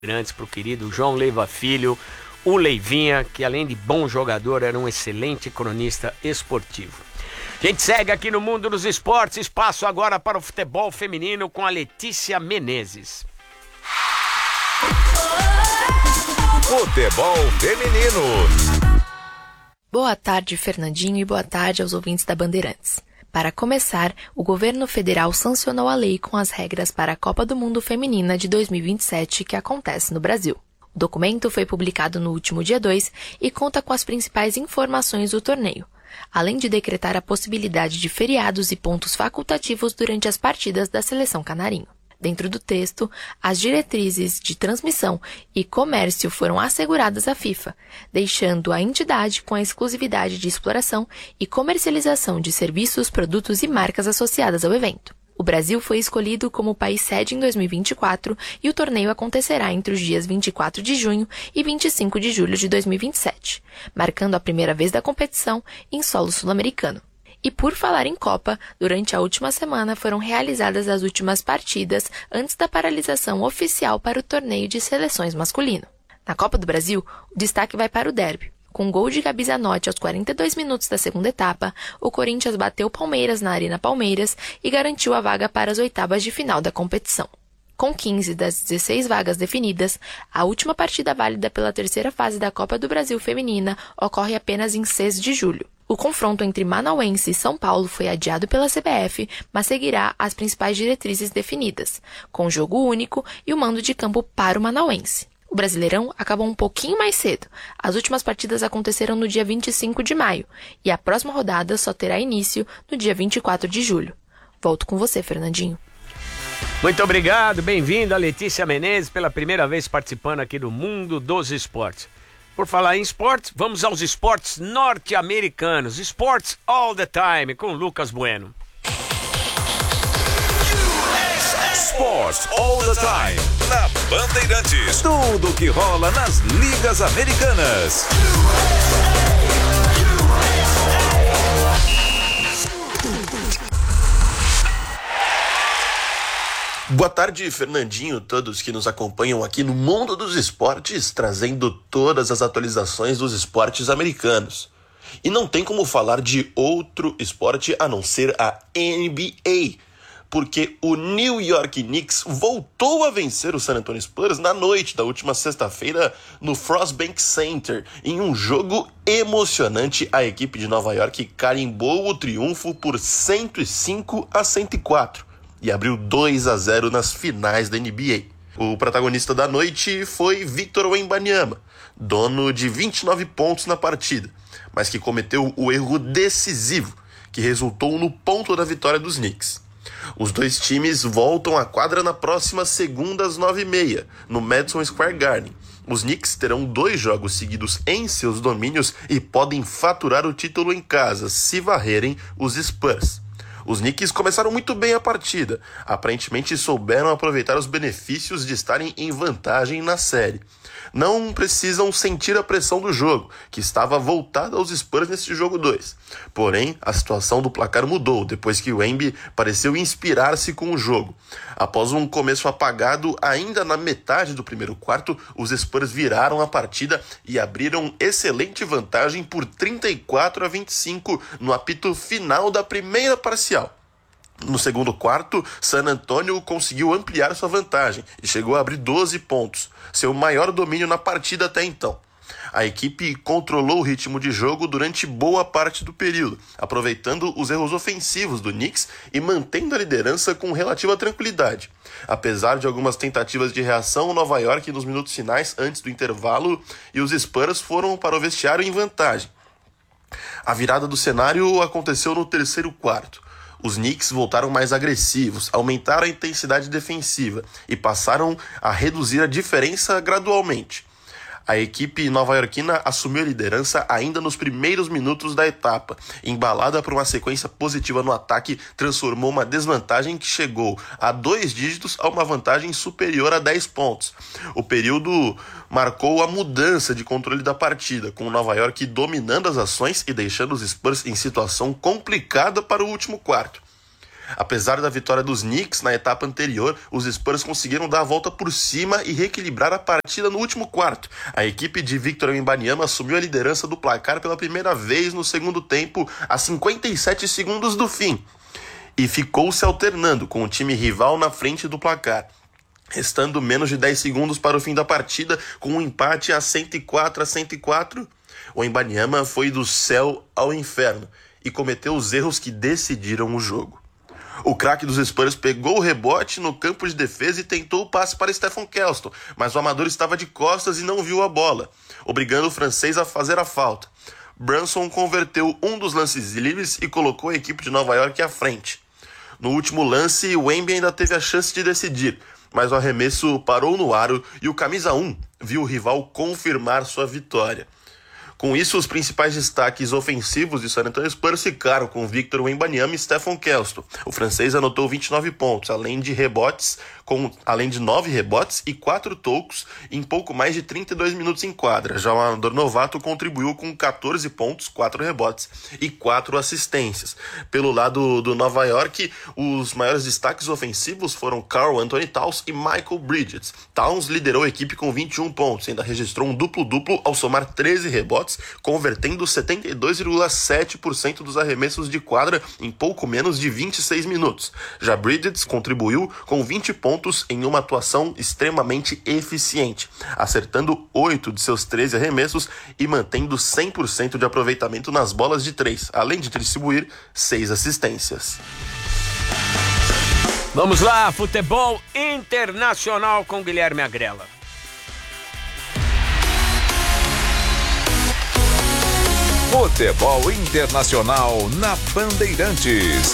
Grandes para o querido João Leiva Filho, o Leivinha, que além de bom jogador, era um excelente cronista esportivo. A gente segue aqui no Mundo dos Esportes, espaço agora para o futebol feminino com a Letícia Menezes. Futebol feminino. Boa tarde, Fernandinho, e boa tarde aos ouvintes da Bandeirantes. Para começar, o governo federal sancionou a lei com as regras para a Copa do Mundo Feminina de 2027 que acontece no Brasil. O documento foi publicado no último dia 2 e conta com as principais informações do torneio, além de decretar a possibilidade de feriados e pontos facultativos durante as partidas da Seleção Canarinho. Dentro do texto, as diretrizes de transmissão e comércio foram asseguradas à FIFA, deixando a entidade com a exclusividade de exploração e comercialização de serviços, produtos e marcas associadas ao evento. O Brasil foi escolhido como país sede em 2024 e o torneio acontecerá entre os dias 24 de junho e 25 de julho de 2027, marcando a primeira vez da competição em solo sul-americano. E por falar em Copa, durante a última semana foram realizadas as últimas partidas antes da paralisação oficial para o torneio de seleções masculino. Na Copa do Brasil, o destaque vai para o derby. Com um gol de Gabi Zanotti aos 42 minutos da segunda etapa, o Corinthians bateu o Palmeiras na Arena Palmeiras e garantiu a vaga para as oitavas de final da competição. Com 15 das 16 vagas definidas, a última partida válida pela terceira fase da Copa do Brasil Feminina ocorre apenas em 6 de julho. O confronto entre Manauense e São Paulo foi adiado pela CBF, mas seguirá as principais diretrizes definidas, com jogo único e o mando de campo para o Manauense. O Brasileirão acabou um pouquinho mais cedo. As últimas partidas aconteceram no dia 25 de maio e a próxima rodada só terá início no dia 24 de julho. Volto com você, Fernandinho. Muito obrigado, bem-vinda Letícia Menezes, pela primeira vez participando aqui do Mundo dos Esportes. Por falar em esportes, vamos aos esportes norte-americanos. Sports All the Time, com Lucas Bueno. Sports All the Time, na Bandeirantes. Tudo que rola nas ligas americanas. Boa tarde, Fernandinho, todos que nos acompanham aqui no Mundo dos Esportes, trazendo todas as atualizações dos esportes americanos. E não tem como falar de outro esporte a não ser a NBA, porque o New York Knicks voltou a vencer o San Antonio Spurs na noite da última sexta-feira no Frostbank Center. Em um jogo emocionante, a equipe de Nova York carimbou o triunfo por 105-104. E abriu 2-0 nas finais da NBA. O protagonista da noite foi Victor Wembanyama, dono de 29 pontos na partida, mas que cometeu o erro decisivo, que resultou no ponto da vitória dos Knicks. Os dois times voltam à quadra na próxima segunda às 9h30, no Madison Square Garden. Os Knicks terão 2 jogos seguidos em seus domínios e podem faturar o título em casa, se varrerem os Spurs. Os Knicks começaram muito bem a partida, aparentemente souberam aproveitar os benefícios de estarem em vantagem na série. Não precisam sentir a pressão do jogo, que estava voltada aos Spurs nesse jogo 2. Porém, a situação do placar mudou depois que o Wemby pareceu inspirar-se com o jogo. Após um começo apagado, ainda na metade do primeiro quarto, os Spurs viraram a partida e abriram excelente vantagem por 34-25 no apito final da primeira parcial. No segundo quarto, San Antonio conseguiu ampliar sua vantagem e chegou a abrir 12 pontos, seu maior domínio na partida até então. A equipe controlou o ritmo de jogo durante boa parte do período, aproveitando os erros ofensivos do Knicks e mantendo a liderança com relativa tranquilidade. Apesar de algumas tentativas de reação, Nova York nos minutos finais antes do intervalo e os Spurs foram para o vestiário em vantagem. A virada do cenário aconteceu no terceiro quarto. Os Knicks voltaram mais agressivos, aumentaram a intensidade defensiva e passaram a reduzir a diferença gradualmente. A equipe nova-iorquina assumiu a liderança ainda nos primeiros minutos da etapa. Embalada por uma sequência positiva no ataque, transformou uma desvantagem que chegou a 2 dígitos a uma vantagem superior a 10 pontos. O período marcou a mudança de controle da partida, com Nova York dominando as ações e deixando os Spurs em situação complicada para o último quarto. Apesar da vitória dos Knicks na etapa anterior, os Spurs conseguiram dar a volta por cima e reequilibrar a partida no último quarto. A equipe de Victor Wembanyama assumiu a liderança do placar pela primeira vez no segundo tempo, a 57 segundos do fim, e ficou se alternando com o time rival na frente do placar. Restando menos de 10 segundos para o fim da partida, com um empate a 104-104, o Wembanyama foi do céu ao inferno e cometeu os erros que decidiram o jogo. O craque dos Spurs pegou o rebote no campo de defesa e tentou o passe para Stephen Kelston, mas o amador estava de costas e não viu a bola, obrigando o francês a fazer a falta. Brunson converteu um dos lances livres e colocou a equipe de Nova York à frente. No último lance, o Wemby ainda teve a chance de decidir, mas o arremesso parou no aro e o camisa 1 viu o rival confirmar sua vitória. Com isso, os principais destaques ofensivos de San Antonio Spurs ficaram com Victor Wembanyama e Stephen Kelston. O francês anotou 29 pontos, além de 9 rebotes e 4 tocos em pouco mais de 32 minutos em quadra. Já o amador novato contribuiu com 14 pontos, 4 rebotes e 4 assistências. Pelo lado do Nova York, os maiores destaques ofensivos foram Karl Anthony Towns e Michael Bridges. Towns liderou a equipe com 21 pontos, ainda registrou um duplo-duplo ao somar 13 rebotes, convertendo 72,7% dos arremessos de quadra em pouco menos de 26 minutos. Já Bridges contribuiu com 20 pontos em uma atuação extremamente eficiente, acertando 8 de seus 13 arremessos e mantendo 100% de aproveitamento nas bolas de 3, além de distribuir 6 assistências. Vamos lá, futebol internacional com Guilherme Agrela. Futebol internacional na Bandeirantes.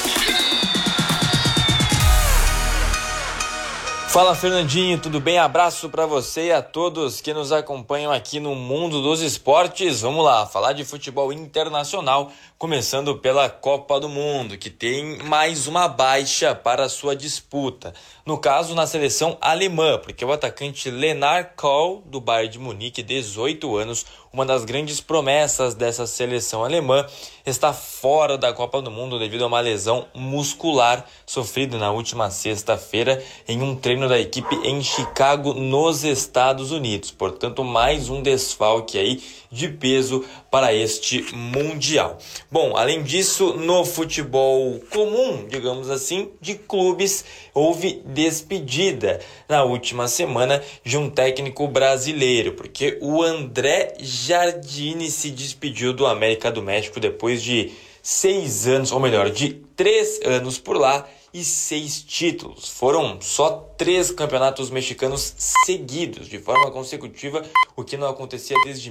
Fala, Fernandinho, tudo bem? Abraço para você e a todos que nos acompanham aqui no Mundo dos Esportes. Vamos lá, falar de futebol internacional, começando pela Copa do Mundo, que tem mais uma baixa para a sua disputa. No caso, na seleção alemã, porque o atacante Lennart Kohl, do Bayern de Munique, 18 anos, uma das grandes promessas dessa seleção alemã, está fora da Copa do Mundo devido a uma lesão muscular sofrida na última sexta-feira em um treino da equipe em Chicago, nos Estados Unidos. Portanto, mais um desfalque aí de peso para este Mundial. Bom, além disso, no futebol comum, digamos assim, de clubes, houve despedida na última semana de um técnico brasileiro, porque o André Jardine se despediu do América do México depois de 6 anos, ou melhor, de 3 anos por lá e 6 títulos. Foram só 3 campeonatos mexicanos seguidos, de forma consecutiva, o que não acontecia desde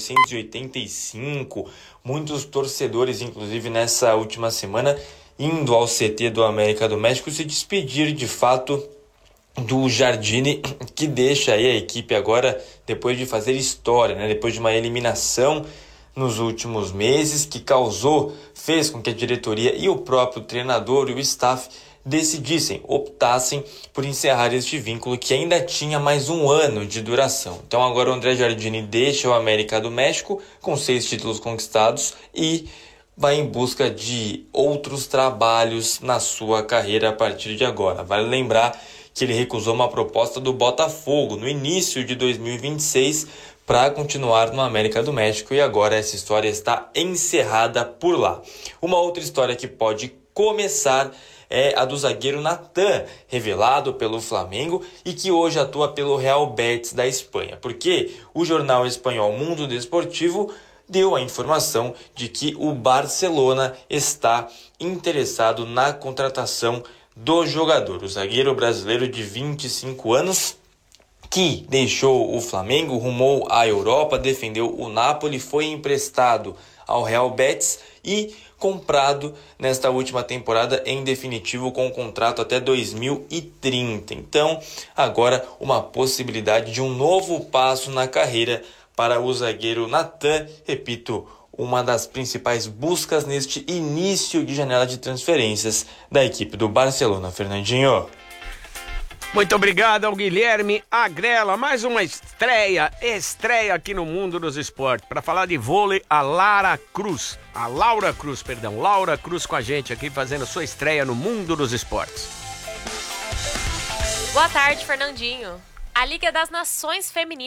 1985. Muitos torcedores, inclusive nessa última semana, indo ao CT do América do México se despedir de fato do Jardine, que deixa aí a equipe agora depois de fazer história, né? Depois de uma eliminação nos últimos meses que fez com que a diretoria e o próprio treinador e o staff optassem por encerrar este vínculo que ainda tinha mais um ano de duração. Então agora o André Jardine deixa o América do México com 6 títulos conquistados e vai em busca de outros trabalhos na sua carreira a partir de agora. Vale lembrar que ele recusou uma proposta do Botafogo no início de 2026 para continuar no América do México e agora essa história está encerrada por lá. Uma outra história que pode começar é a do zagueiro Natan, revelado pelo Flamengo e que hoje atua pelo Real Betis da Espanha, porque o jornal espanhol Mundo Desportivo deu a informação de que o Barcelona está interessado na contratação do jogador. O zagueiro brasileiro de 25 anos, que deixou o Flamengo, rumou à Europa, defendeu o Napoli, foi emprestado ao Real Betis e comprado nesta última temporada em definitivo com um contrato até 2030. Então, agora uma possibilidade de um novo passo na carreira para o zagueiro Natan, repito, uma das principais buscas neste início de janela de transferências da equipe do Barcelona. Fernandinho. Muito obrigado ao Guilherme Agrela. Mais uma estreia aqui no Mundo dos Esportes. Para falar de vôlei, a Laura Cruz com a gente aqui fazendo sua estreia no Mundo dos Esportes. Boa tarde, Fernandinho. A Liga das Nações Femininas